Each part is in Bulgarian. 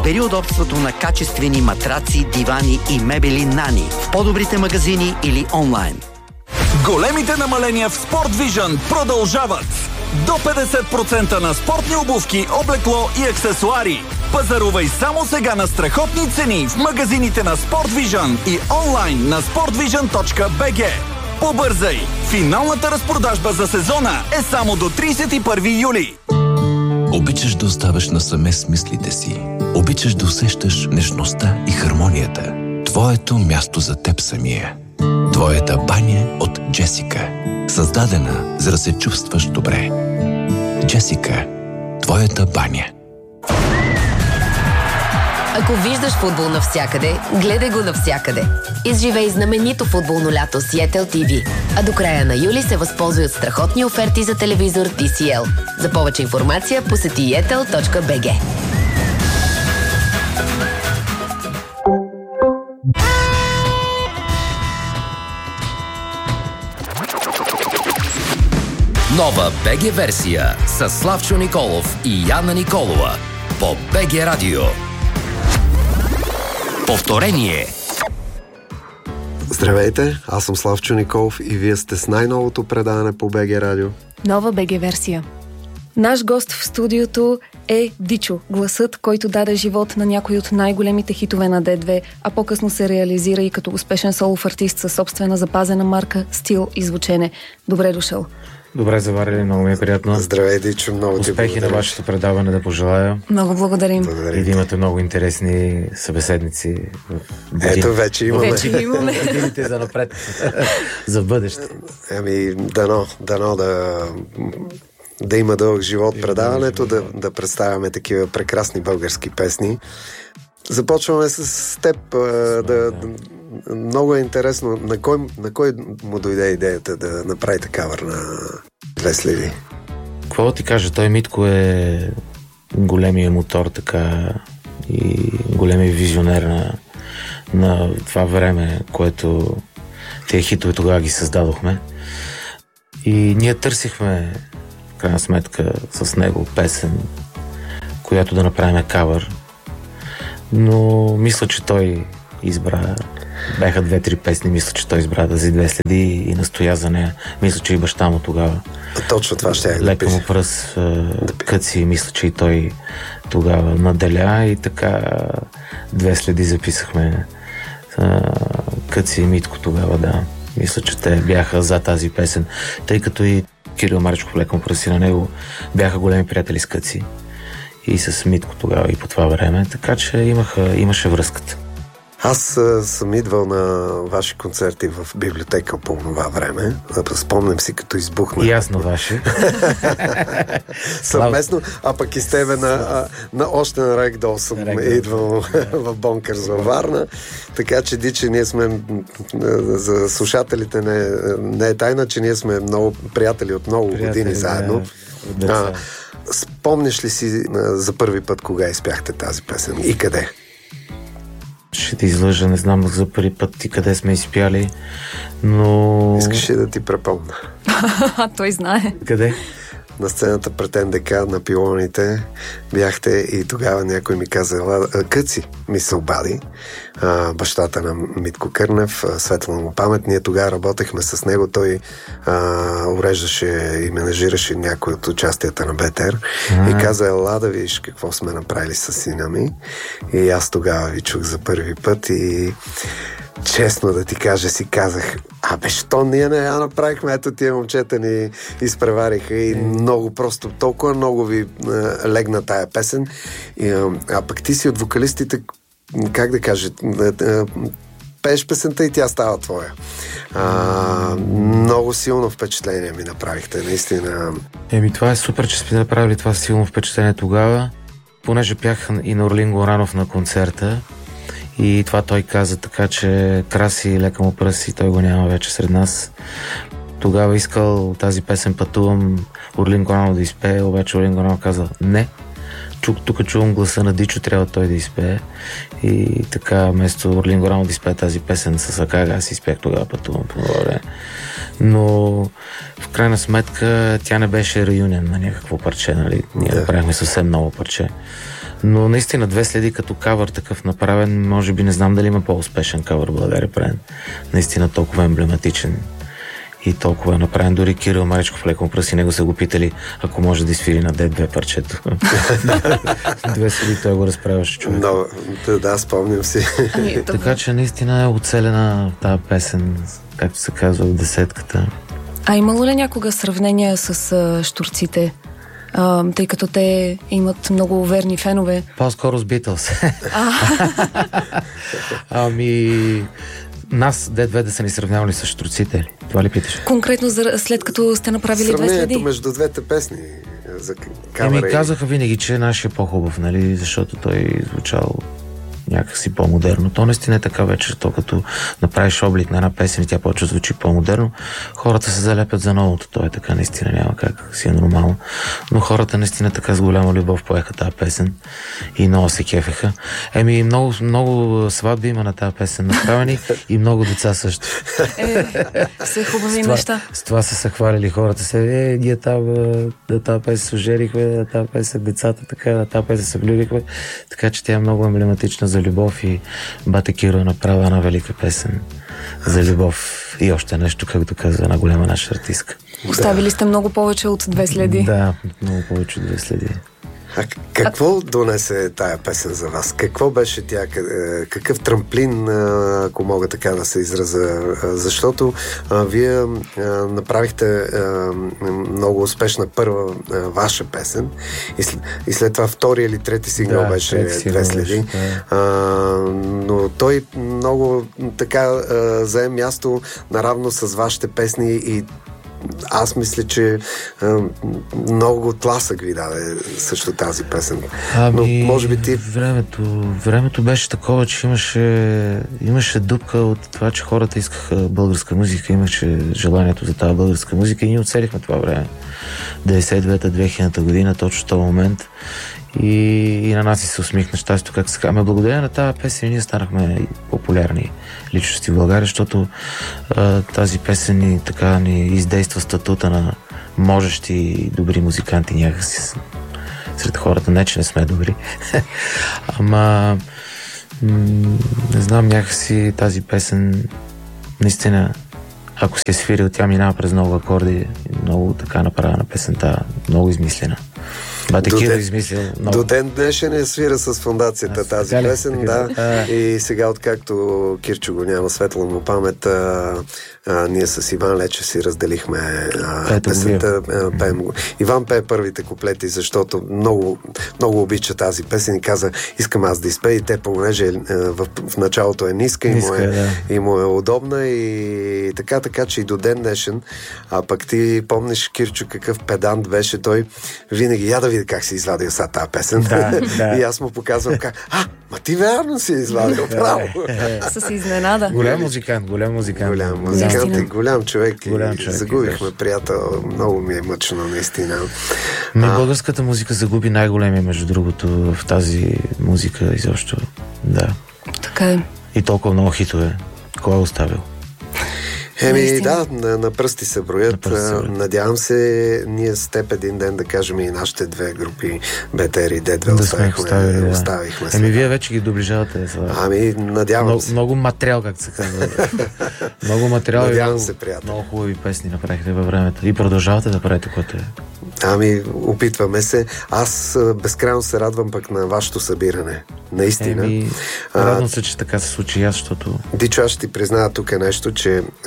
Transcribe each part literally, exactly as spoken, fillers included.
Избери удобството на качествени матраци, дивани и мебели Нани в по-добрите магазини или онлайн. Големите намаления в Sport Vision продължават. До петдесет процента на спортни обувки, облекло и аксесуари. Пазарувай само сега на страхотни цени в магазините на Sport Vision и онлайн на спортвижън точка би джи. Побързай! Финалната разпродажба за сезона е само до тридесет и първи юли. Обичаш да оставаш насаме с мислите си. Обичаш да усещаш нежността и хармонията. Твоето място за теб самия. Твоята баня от Джесика. Създадена, за да се чувстваш добре. Джесика. Твоята баня. Ако виждаш футбол навсякъде, гледай го навсякъде. Изживей знаменито футболно лято с Yettel ти ви. А до края на юли се възползвай от страхотни оферти за телевизор Ти Си Ел. За повече информация посети йетел точка би джи. Нова би джи версия с Славчо Николов и Яна Николова по би джи Радио. Повторение. Здравейте, аз съм Славчо Николов и вие сте с най-новото предаване по би джи Радио. Нова би джи версия. Наш гост в студиото е Дичо, гласът, който даде живот на някои от най-големите хитове на Д две, а по-късно се реализира и като успешен солов артист със собствена запазена марка, стил и звучене. Добре дошъл. Добре заварили, много ми е приятно. Здравей, Дичо, много ти благодаря. Успехи на вашето предаване да пожелая. Много благодарим. Благодаря. И да имате много интересни събеседници. Ето, вече имаме. Вече имаме. Годините за напред. За бъдеще. Ами, дано, дано да, да има дълъг живот предаването, да, да представяме такива прекрасни български песни. Започваме с теб. Да, да, много е интересно. На кой, на кой му дойде идеята да направите кавър на Две следи? Какво да ти кажа? Той Митко е големия мотор така и големия визионер на, на това време, което тези хитове тогава ги създадохме. И ние търсихме в крайна сметка с него песен, която да направим кавър. Но мисля, че той избра, бяха две-три песни, мисля, че той избра да за Две следи и настоя за нея. Мисля, че и баща му тогава. Точно това ще е. Лека му пръст, къци, мисля, че и той тогава наделя и така Две следи записахме. Къци и Митко тогава, да. Мисля, че те бяха за тази песен, тъй като и Кирил Маричков, лека му пръст, и на него бяха големи приятели с Къци и с Митко тогава и по това време, така че имаха, имаше връзката. Аз а, съм идвал на ваши концерти в библиотека по това време. Спомням си, като избухна. И аз на ваши. Съвместно, а пък и с тебе на, на Ocean Ragdoll съм идвал в Бонкърс във Варна. Така че, Диче, ние сме, за слушателите не, не е тайна, че ние сме много приятели от много приятели, години заедно. Да, а, спомняш ли си за първи път кога изпяхте тази песен и къде? Ще ти излъжа, не знам за първи път и къде сме изпяли, но... Искаш ли да ти препомня? Той знае. Къде? На сцената пред Ен Де Ка на Пилоните бяхте и тогава някой ми каза, Къци ми се обади, а, бащата на Митко Кърнев, светла му памет. Ние тогава работехме с него, той а, уреждаше и менажираше някои от участията на БТР а. и каза, ела да видиш какво сме направили с сина ми. И аз тогава ви чух за първи път и честно да ти кажа, си казах, абе, що ние не я направихме? Ето тия момчета ни изпревариха и много, просто толкова много ви а, легна тая песен. И, а, а пък ти си от вокалистите, как да кажа, пееш песента и тя става твоя. А, много силно впечатление ми направихте, наистина. Еми, това е супер, че сме направили това силно впечатление тогава, понеже бях и на Орлин Горанов на концерта. И това той каза, така че краси, лека му пръси, той го няма вече сред нас. Тогава искал тази песен Пътувам Орлин Горанов да изпее, обаче Орлин Горанов каза не. Чук, тук чувам гласа на Дичо, трябва той да изпее. И така, вместо Орлин Горанов да изпее тази песен с Акага, аз изпех тогава Пътувам по това време. Но в крайна сметка тя не беше реюнион на някакво парче, нали? Ние направихме съвсем ново парче. Но наистина две следи като кавър такъв направен, може би не знам дали има по-успешен кавър в България правен. Наистина толкова емблематичен и толкова е направен. Дори Кирил Маричков леко пръси, него са го питали, ако може да изфири на Д две парчето. Две следи той го разправяше човек. Но, да, да, спомням си. Така че наистина е оцелена тази песен, както се казва, в десетката. А имало ли някога сравнение с а, щурците? А, тъй като те имат много верни фенове. По-скоро с Битълс. Ами... Нас, Д две, да са ни сравнявали с щурците. Това ли питаш? Конкретно за, след като сте направили две следи? Сравнението между двете песни за кавъра. Еми, казаха винаги, че нашия е по-хубав, нали? Защото той звучал някакси по-модерно. То наистина е така вече, то като направиш облик на една песен и тя почва да звучи по-модерно, хората се залепят за новото. То е така, наистина няма как, си е нормално. Но хората наистина така с голяма любов поеха тази песен и много се кефеха. Еми, много, много сватби има на тази песен направени и много деца също. Е, все хубави неща. С това са се хвалили хората се, е, ние тази песен се ожерихме, тази песен децата, така, тази песен се влюбихме. Така че тя е много емблематична за любов и Бате Киро е направила една велика песен за любов и още нещо, както каза една голяма наша артистка. Оставили сте много повече от две следи. Да, много повече от две следи. А какво донесе тая песен за вас? Какво беше тя? Какъв трамплин, ако мога така да се израза? Защото а, вие а, направихте а, много успешна първа а, ваша песен и след, и след това втори или трети сингъл да, беше Две следи. Беше, да. а, но той много така а, зае място наравно с вашите песни и аз мисля, че а, много тласък ви даде също тази песен. Ами, но може би ти... Времето, времето беше такова, че имаше, имаше дупка от това, че хората искаха българска музика, имаше желанието за тази българска музика и ние оцелихме това време. деветдесет и девета две хилядната година, точно в този момент. И, и на нас си се усмихна щастието, как се казва. Ами благодарение на тази песен ние станахме популярни личности в България, защото а, тази песен ни така ни издейства статута на можещи и добри музиканти някакси сред хората. Не, че не сме добри. Ама м- не знам, някакси тази песен наистина, ако си е свирил, тя минава през много акорди, много така направена песента, много измислена. Бате Киро измислил много. До ден днешен е свира с фондацията а, тази така песен, така, да. А... И сега, откакто Кирчо го няма, светла му памет, а, а, ние с Иван Лечев си разделихме а, песента. А, пеем го. Иван пее първите куплети, защото много, много обича тази песен и каза, искам аз да изпея, и те, понеже в, в началото е ниска, ниска и, му е, да. и му е удобна и така, така, че и до ден днешен. А пък ти помниш, Кирчо, какъв педант беше той, винаги я да види как си извадил са тази песен. Да, да. И аз му показвам как, а, ма ти вярно си извадил, право. С изненада. Голям музикант, голям музикант. Голям музикант и голям човек. Голям човек загубихме приятел, много ми е мъчно, наистина. Ми, а... българската музика загуби най-големия, между другото, в тази музика изобщо. Да. Така е. И толкова много хитове. Кой е оставил? Еми да, на, на пръсти се броят. Пръсти, надявам се ние с теб един ден да кажем и нашите две групи БТР и Д две да оставихме. Оставили, да. оставихме Еми вие вече ги доближавате. Това. Ами надявам много, се. Много материал, както се казва. Много материал надявам и много, се, приятел. Много хубави песни направихте във времето. И продължавате да правите, което е. Ами, опитваме се. Аз безкрайно се радвам пък на вашето събиране. Наистина. Еми, радвам се, че така се случи аз, защото... Дичо, аз ще ти призная тук е нещо, че а,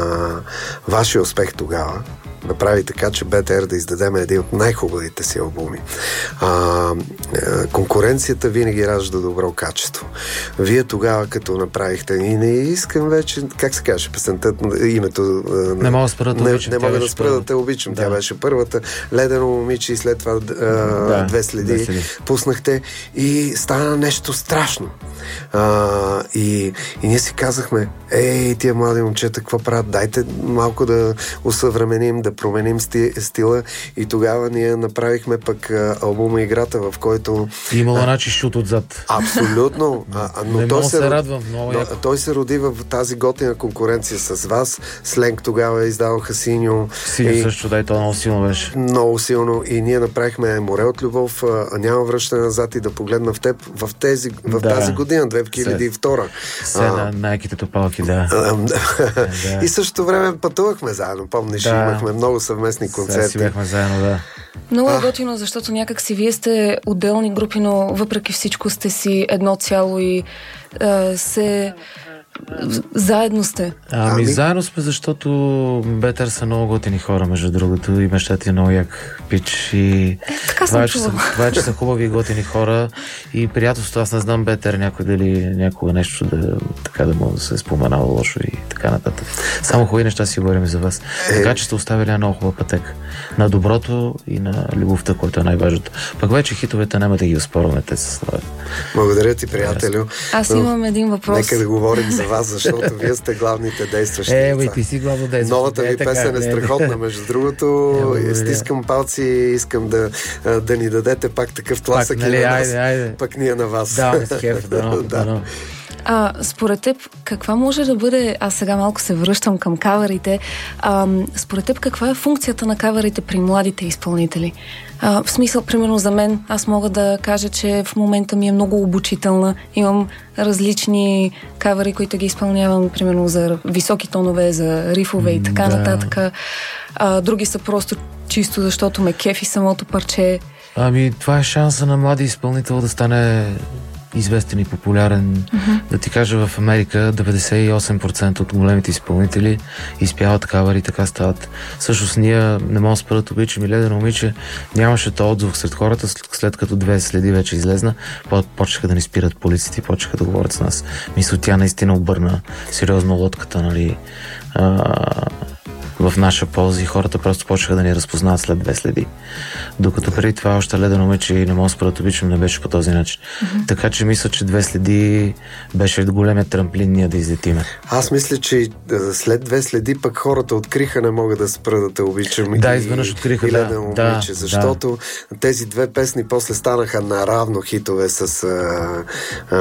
вашия успех тогава направи така, че БТР да издадем един от най-хубавите си албуми. А, а, конкуренцията винаги ражда добро качество. Вие тогава, като направихте, и не искам вече, как се каже, песента, името... Не мога да спра да обичам. Не, не мога да спра да те обичам. Да. Тя беше първата. Ледено момиче и след това а, да, две следи. Две следи. Пуснахте и стана нещо страшно. А, и, и ние си казахме, ей, тия млади момчета, какво правят? Дайте малко да усъвременим, да променим сти, стила. И тогава ние направихме пък а, албума Играта, в който... Имало начи шут отзад. Абсолютно. А, но не той се, се радвам. Много но, той се роди в тази готина конкуренция с вас. Сленг тогава издаваха Синьо. Синьо и... също, да, и то много силно беше. Много силно. И ние направихме Море от любов, а, няма връщане назад и да погледна в теб в, тези, в да. тази година, две хиляди и втора. Се на найките топалки, да. А, да. И същото време пътувахме заедно. Помниш, да. Имахме много съвместни концерти. Сега си бяхме заедно, да. Много е готино, защото някак си вие сте отделни групи, но въпреки всичко сте си едно цяло и а, се... Заедно сте. Ами, ами заедно сме, защото Бетър са много готини хора, между другото, и баща ти е много як пич. И е, така това, съм че са, това е, че са хубави и готини хора и приятелството. Аз не знам Бетър някой дали някога нещо да, така да му да се е споменало лошо и така нататък. Само хубави неща си говорим за вас. Е... Така че сте оставили една много хубава пътека на доброто и на любовта, което е най-важното. Пък вече хитовете няма да ги оспорваме, те са слави. Благодаря ти, приятелю. Аз имам един въпрос. Нека да говорим за вас, защото вие сте главните действащи. Е, бе, ти си главно действащи. Новата ви песен е страхотна, между другото. Е, стискам палци и искам да, да ни дадете пак такъв тласък и нали, на нас, айде, айде. пък ние на вас. Да, с хеф, да, да. А, според теб, каква може да бъде, аз сега малко се връщам към кавърите, а, според теб каква е функцията на кавърите при младите изпълнители? А, в смисъл, примерно за мен, аз мога да кажа, че в момента ми е много обучителна. Имам различни кавъри, които ги изпълнявам, примерно за високи тонове, за рифове и така да. нататък. А, други са просто чисто защото ме кефи самото парче. Ами, това е шанса на млади изпълнител да стане известен и популярен. Mm-hmm. Да ти кажа, в Америка деветдесет и осем процента от големите изпълнители изпяват кавъри и така стават. Всъщност ние не можем да спрат обичам и Ледено момиче. Нямаше то отзвук сред хората, след като две следи вече излезна, почнаха да ни спират полиците и почнаха да говорят с нас. Мисля, тя наистина обърна сериозно лодката, нали, а, в наша полза и хората просто почнаха да ни разпознават след две следи. Докато преди това още Ледено момиче и Не мога спрат обичам не беше по този начин. Mm-hmm. Така че мисля, че две следи беше големия трамплин ние да излетиме. Аз мисля, че след две следи пък хората откриха Не мога да спра да те обичам. Да, и, изведнъж откриха, и да. Ледено момиче, да, защото да. тези две песни после станаха наравно хитове с а, а,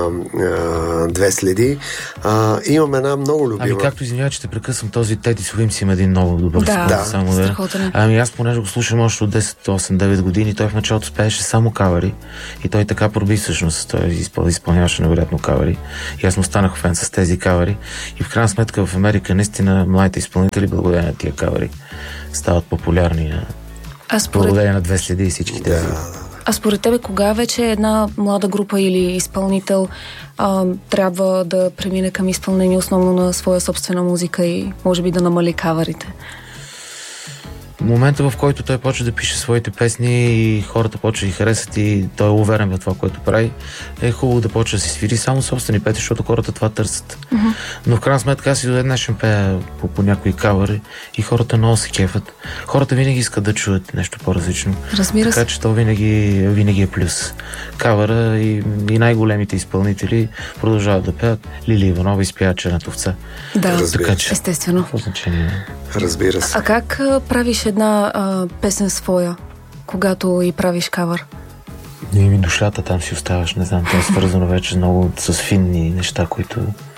а, две следи. А, имам една много любима. Ами както извинява, че те прекъсвам, този Теди Суимс има един много добър да, да, само да. Ами аз понеже го слушам още от десет, осем, девет години, той в началото спееше само кавъри и той така проби всъщност, той изпъл, изпълняваше невероятно кавъри и аз му станах фен с тези кавъри и в крайна сметка в Америка наистина младите изпълнители благодарение на тия кавъри стават популярни а според... благодарение на две следи и всички тези. Да. А според тебе кога вече една млада група или изпълнител а, трябва да премине към изпълнение основно на своя собствена музика и може би да намали кавърите? Момента, в който той почва да пише своите песни и хората почва да ги харесат и той е уверен в това, което прави, е хубаво да почва да си свири само собствени песни, защото хората това търсят. Mm-hmm. Но в крайна сметка аз и до днес ще пея по, по някои кавъри и хората много се кефат. Хората винаги искат да чуят нещо по-различно. Разбира се. Така че то винаги, винаги е плюс. Кавъра и, и най-големите изпълнители продължават да пеят. Лили Иванова изпява Черната овца. Да, така, че, естествено. Значение. Разбира се. А как а, правиш една а, песен своя, когато и правиш кавър? И ми душата там си оставаш, не знам, това е свързано вече много с финни неща, които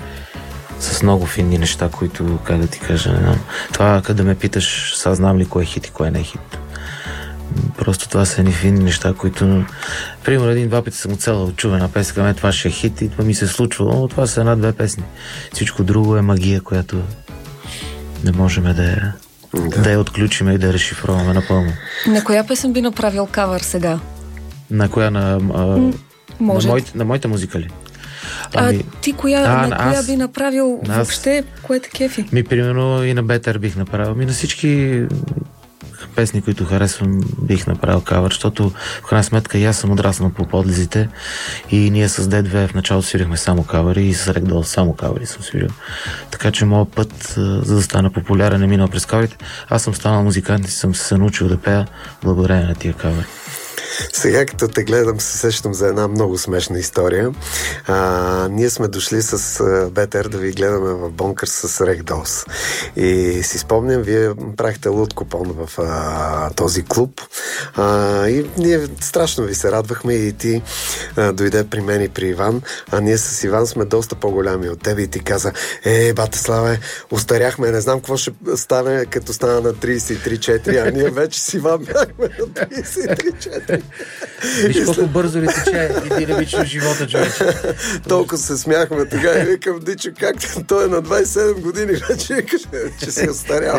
с много финни неща, които, как да ти кажа, не знам. Това, къде ме питаш, сега знам ли кой е хит и кой не е хит. Просто това са едни финни неща, които, примерно, един-два пъти съм оцела от чувена песен, ме това ще е хит и това ми се случва, но това са една-две песни. Всичко друго е магия, която не можем да я, да. да я отключим и да я разшифроваме напълно. На коя песен би направил кавър сега? На коя? На, а, Може. на, моите, на моите музикали? Ами, а ти коя, а, на коя аз, би направил аз, въобще, кое те кефи? Ми, примерно, и на Бетър бих направил. Ми на всички песни, които харесвам, бих направил кавър, защото в крайна сметка и аз съм отраснал по подлезите и ние с Д две в началото свирихме само кавъри и с Рекдол само кавъри съм свирил. Така че моят път, за да стана популярен, е минал през кавърите. Аз съм станал музикант и съм се научил да пея благодарение на тия кавъри. Сега като те гледам, се сещам за една много смешна история. А, ние сме дошли с Бетер да ви гледаме в Бонкър с Регдолс. И си спомням, вие правихте луд купон в а, този клуб. А, и ние страшно ви се радвахме и ти а, дойде при мен и при Иван. А ние с Иван сме доста по-голями от тебе и ти каза: е, бате Славе, устаряхме, не знам какво ще стане, като стана на трийсет и три четири, а ние вече с Иван бяхме на трийсет и три четири. Виж колко след... бързо ли тече и динамично живота, човече. Толкова се смяхме тогава и викам: Дичо, как той е на двайсет и седем години вече, че си остарял.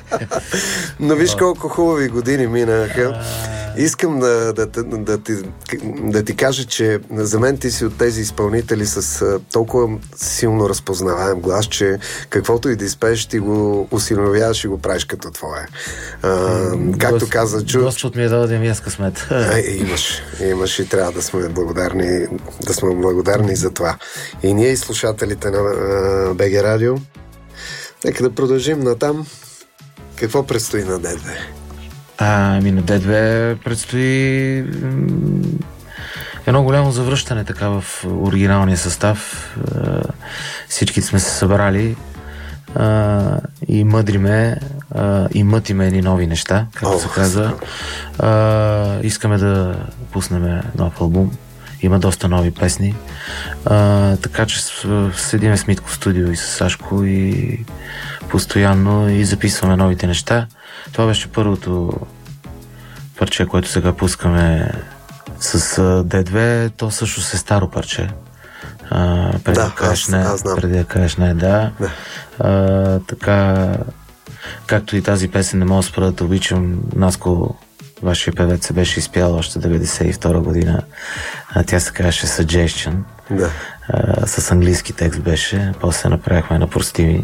Но виж колко хубави години минаха. Искам да, да, да, да, ти, да ти кажа, че за мен ти си от тези изпълнители с толкова силно разпознаваем глас, че каквото и да изпееш, ти го усиновяваш и го правиш като твое. А, както Гос, каза Чу... Господ ми е дал да ми аз късмет. А, имаш, имаш и трябва да сме благодарни, да сме благодарни за това. И ние, и слушателите на БГ Радио, нека да продължим натам. Какво предстои на Д две? А, ами на Д две предстои м- едно голямо завръщане така в оригиналния състав. А, всички сме се събрали а, и мъдриме а, и мътиме едни нови неща, както oh, се казва. А, искаме да пуснем нов албум. Има доста нови песни. А, така че седиме с Митко в студио и с Сашко и постоянно и записваме новите неща. Това беше първото парче, което сега пускаме с Д две. То също се старо парче. А, преди, да, да кажеш аз, не, аз знам. преди да кажеш не, да. да. А, така, както и тази песен "Не мога да спра да те обичам", Наско, вашия певец, се беше изпял още деветдесет и втора година. А, тя се казваше Suggestion. Да. А, с английски текст беше. После направихме на простими.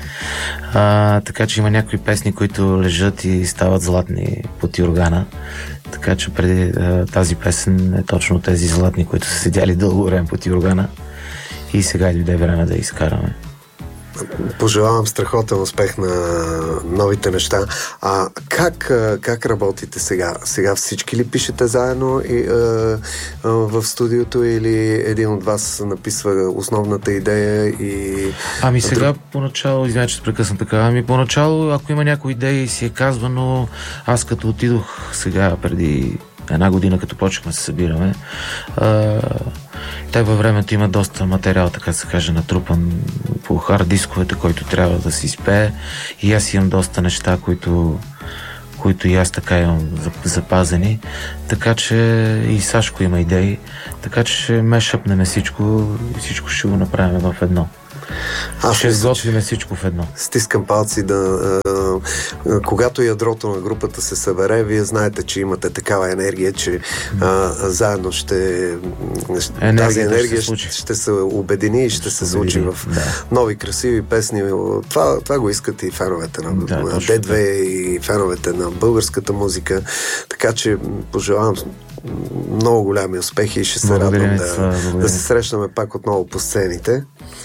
А, така че има някои песни, които лежат и стават златни под юргана. Така че преди а, тази песен е точно тези златни, които са седяли дълго време под юргана. И сега дойде време да изкараме. Пожелавам страхотен успех на новите неща. А как, как работите сега? Сега всички ли пишете заедно и, а, а, в студиото, или един от вас написва основната идея и... Ами сега друг... поначало, извиня, че се прекъсна така, ами поначало, ако има някои идеи, си е казва, но аз като отидох сега преди една година, като почнахме да се събираме, а, те във времето има доста материал, така да се каже, натрупан по хард дисковете, който трябва да се изпее, и аз имам доста неща, които, които и аз така имам запазени, така че и Сашко има идеи, така че ще мешъпнем всичко и всичко ще го направим в едно. Аз ще сготвим всичко в едно. Стискам палци да... А, а, когато ядрото на групата се събере, вие знаете, че имате такава енергия, че а, заедно ще... Енергията тази енергия ще се, ще се обедини и ще, ще се случи в да. нови красиви песни. Това, това го искат и феновете на да, Д две и феновете на българската музика. Така че пожелавам много голями успехи и ще се радвам да, да се срещнаме пак отново по сцените.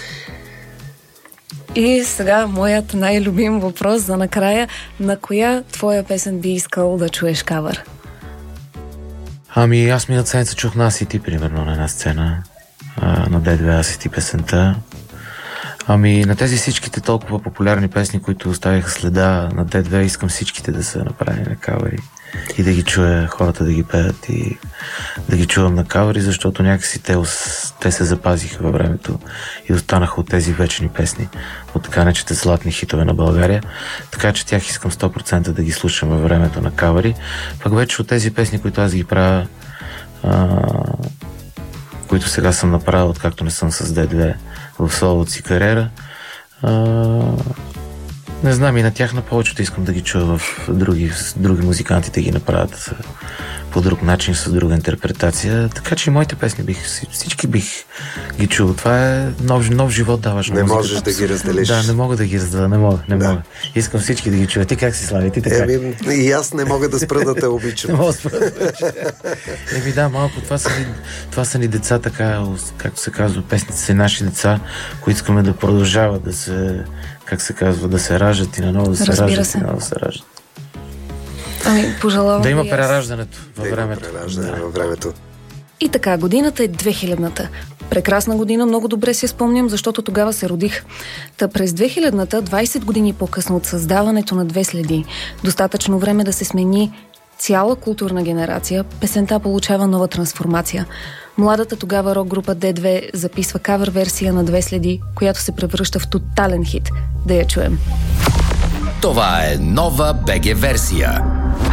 И сега моят най-любим въпрос за накрая: на коя твоя песен би искал да чуеш кавър? Ами аз миналата седмица чух на Аз и ти, примерно, на една сцена а, на Д две, Аз и ти песента. Ами на тези всичките толкова популярни песни, които оставиха следа на Д две, искам всичките да са направени на кавъри и да ги чуя, хората да ги пеят и да ги чувам на кавъри, защото някакси те, те се запазиха във времето и останаха от тези вечни песни, от така нечете златни хитове на България, така че тях искам сто процента да ги слушам във времето на кавъри. Пък вече от тези песни, които аз ги правя, а, които сега съм направил, откакто не съм с Д две в соловата си кариера, а, не знам, и на тях на повечето искам да ги чуя в други, други музиканти да ги направят по друг начин, с друга интерпретация. Така че и моите песни бих, всички бих ги чул. Това е нов, нов живот даваш на не музиката. Можеш да ги разделиш. Да, не мога да ги разделя, не мога, не да. мога. Искам всички да ги чуя. Ти как си, Слави? Ти така? Еми, и аз не мога да спра да те обичам. Не мога да спра да те обичам. Еми да, малко, това са, ни, това са ни деца, така, както се казва, песните са наши деца, които искаме да продължават да се, как се казва, да се раждат и наново да се Разбира раждат се. и наново да се раждат. Ами, пожелавам да има ви аз. прераждането във Да има времето. прераждане във времето. И така, годината е две хилядната. Прекрасна година, много добре си я спомням, защото тогава се родих. Та през две хилядната, двайсет години по-късно от създаването на Две следи, достатъчно време да се смени цяла културна генерация, песента получава нова трансформация. Младата тогава рок-група Д две записва кавър версия на Две следи, която се превръща в тотален хит. Да я чуем. Това е нова БГ версия.